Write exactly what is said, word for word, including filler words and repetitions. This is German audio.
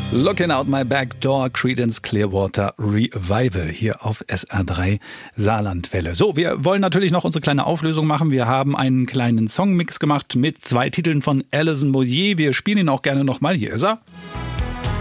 Looking Out My Back Door, Creedence Clearwater Revival hier auf S R drei Saarlandwelle. So, wir wollen natürlich noch unsere kleine Auflösung machen. Wir haben einen kleinen Songmix gemacht mit zwei Titeln von Alison Moyet. Wir spielen ihn auch gerne nochmal. Hier ist er.